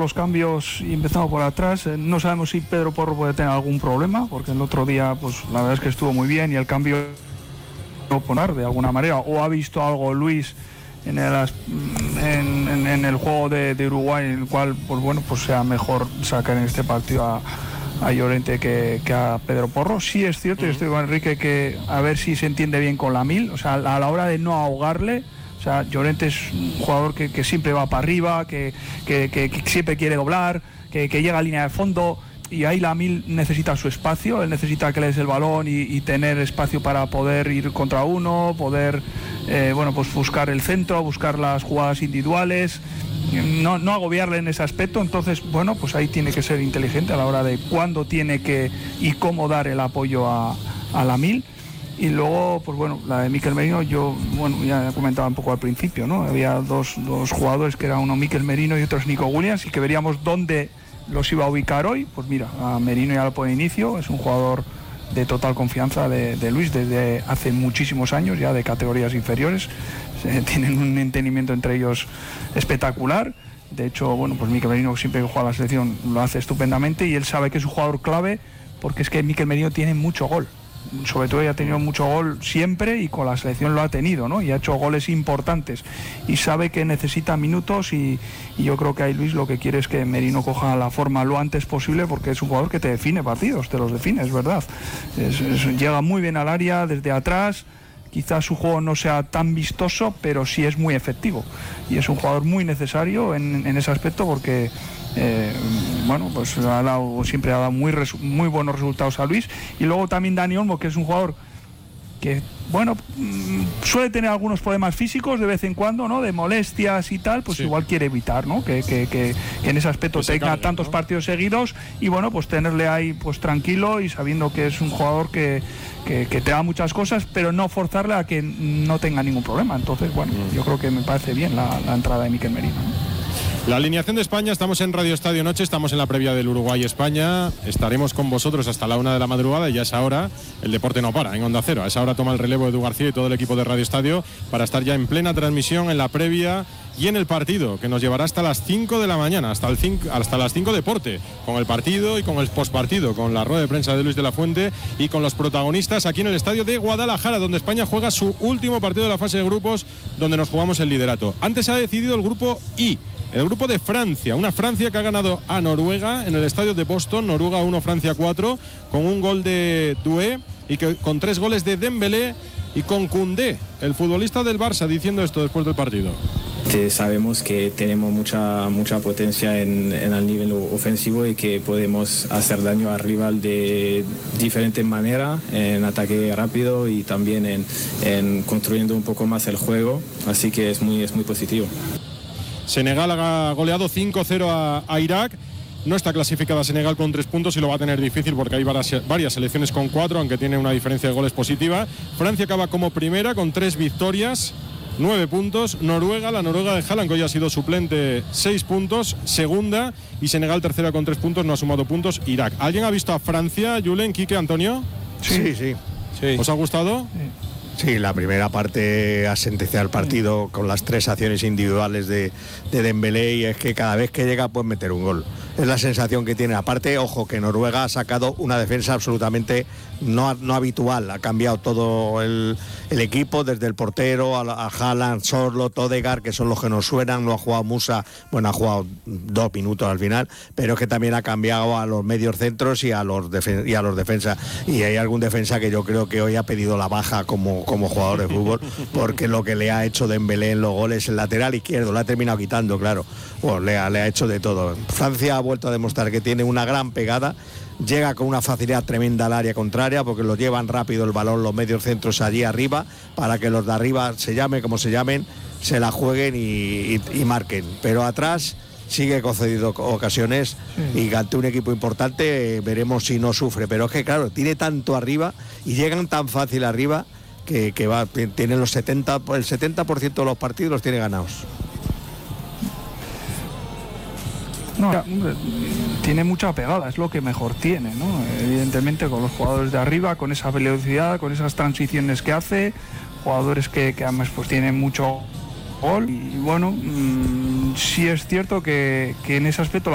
los cambios y empezando por atrás. No sabemos si Pedro Porro puede tener algún problema, porque el otro día, pues la verdad es que estuvo muy bien y el cambio no poner de alguna manera, o ha visto algo Luis en el juego de Uruguay, en el cual, pues bueno, pues sea mejor sacar en este partido a Llorente que a Pedro Porro. Sí es cierto, y estoy con Enrique, que a ver si se entiende bien con Lamil, o sea, a la hora de no ahogarle. O sea, Llorente es un jugador que siempre va para arriba, que siempre quiere doblar, que llega a línea de fondo, y ahí Lamil necesita su espacio, él necesita que le des el balón y tener espacio para poder ir contra uno, poder pues buscar el centro, buscar las jugadas individuales, no agobiarle en ese aspecto. Entonces, bueno, pues ahí tiene que ser inteligente a la hora de cuándo tiene que y cómo dar el apoyo a Lamil. Y luego, pues bueno, la de Mikel Merino, ya comentaba un poco al principio, ¿no? Había dos jugadores, que era uno Mikel Merino y otro es Nico Williams, y que veríamos dónde los iba a ubicar hoy. Pues mira, a Merino ya lo pone inicio, es un jugador de total confianza de Luis desde hace muchísimos años, ya de categorías inferiores. Tienen un entendimiento entre ellos espectacular. De hecho, bueno, pues Mikel Merino, siempre que juega a la selección, lo hace estupendamente, y él sabe que es un jugador clave, porque es que Mikel Merino tiene mucho gol. Sobre todo, ya ha tenido mucho gol siempre, y con la selección lo ha tenido, ¿no? Y ha hecho goles importantes y sabe que necesita minutos, y yo creo que ahí Luis lo que quiere es que Merino coja la forma lo antes posible, porque es un jugador que te define partidos, te los define, es verdad. Llega muy bien al área desde atrás. Quizás su juego no sea tan vistoso, pero sí es muy efectivo, y es un jugador muy necesario en ese aspecto, porque pues siempre ha dado muy buenos resultados a Luis. Y luego también Dani Olmo, que es un jugador que, bueno, suele tener algunos problemas físicos de vez en cuando, ¿no? De molestias y tal, pues sí. Igual quiere evitar, ¿no? Que en ese aspecto pues tenga tantos partidos seguidos, y bueno, pues tenerle ahí pues tranquilo, y sabiendo que es un jugador que te da muchas cosas, pero no forzarle a que no tenga ningún problema. Entonces, bueno, yo creo que me parece bien la entrada de Mikel Merino, ¿no? La alineación de España, estamos en Radio Estadio Noche, estamos en la previa del Uruguay-España, estaremos con vosotros hasta la 1 de la madrugada, y a esa hora el deporte no para en Onda Cero. A esa hora toma el relevo Edu García y todo el equipo de Radio Estadio para estar ya en plena transmisión en la previa y en el partido, que nos llevará hasta las 5 de la mañana, hasta las 5 deporte, con el partido y con el postpartido, con la rueda de prensa de Luis de la Fuente y con los protagonistas aquí en el estadio de Guadalajara, donde España juega su último partido de la fase de grupos, donde nos jugamos el liderato. Antes se ha decidido el grupo I, el grupo de Francia, una Francia que ha ganado a Noruega en el estadio de Boston, Noruega 1, Francia 4, con un gol de Doué y con 3 goles de Dembélé, y con Koundé, el futbolista del Barça, diciendo esto después del partido. Sabemos que tenemos mucha potencia en el nivel ofensivo, y que podemos hacer daño al rival de diferentes maneras, en ataque rápido y también en construyendo un poco más el juego, así que es muy positivo. Senegal ha goleado 5-0 a Irak. No está clasificada Senegal con 3 puntos, y lo va a tener difícil porque hay varias selecciones con 4, aunque tiene una diferencia de goles positiva. Francia acaba como primera con 3 victorias, 9 puntos. Noruega, la Noruega de Haaland, que hoy ha sido suplente, 6 puntos, segunda. Y Senegal tercera con 3 puntos, no ha sumado puntos. Irak. ¿Alguien ha visto a Francia, Julen, Quique, Antonio? Sí. ¿Os ha gustado? Sí, la primera parte ha sentenciado el partido con las 3 acciones individuales de Dembélé, y es que cada vez que llega puede meter un gol. Es la sensación que tiene. Aparte, ojo, que Noruega ha sacado una defensa absolutamente no habitual. Ha cambiado todo el equipo, desde el portero a Haaland, Sorloth, Odegaard, que son los que nos suenan. No ha jugado Musa, bueno, ha jugado 2 minutos al final, pero es que también ha cambiado a los medios centros y a los defensas. Y hay algún defensa que yo creo que hoy ha pedido la baja como jugador de fútbol, porque lo que le ha hecho Dembélé en los goles, el lateral izquierdo, lo ha terminado quitando, claro. Bueno, le ha hecho de todo. Francia ha vuelto a demostrar que tiene una gran pegada, llega con una facilidad tremenda al área contraria, porque lo llevan rápido el balón los medios centros allí arriba, para que los de arriba, se llame como se llamen, se la jueguen y marquen. Pero atrás sigue concediendo ocasiones, y ante un equipo importante veremos si no sufre. Pero es que claro, tiene tanto arriba y llegan tan fácil arriba que tienen el 70% de los partidos los tiene ganados. No, tiene mucha pegada, es lo que mejor tiene, ¿no? Evidentemente, con los jugadores de arriba, con esa velocidad, con esas transiciones que hace, jugadores que además pues tienen mucho gol. Y bueno, sí es cierto que en ese aspecto